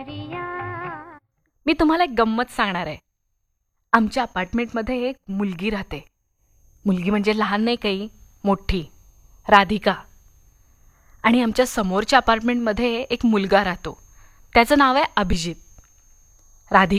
मी तुम्हाला एक गंमत सांगणार आहे. आमच्या अपार्टमेंटमध्ये एक मुलगी राहते. मुलगी म्हणजे लहान नाही काही, मोठी, राधिका. आणि आमच्या समोरच्या अपार्टमेंटमध्ये एक मुलगा राहतो. त्याचं नाव आहे अभिजित. राधिका